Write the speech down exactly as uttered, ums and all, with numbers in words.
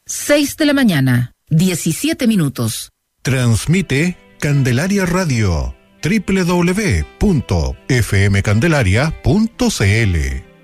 seis de la mañana, diecisiete minutos. Transmite Candelaria Radio, doble u doble u doble u punto f m candelaria punto c l.